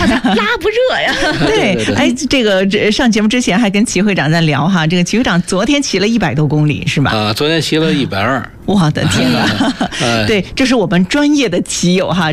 拉不热呀。 对，哎，这个上节目之前还跟齐会长在聊哈，这个齐会长昨天骑了100多公里是吧？ 昨天骑了120。 我的天啊！对，这是我们专业的骑友哈。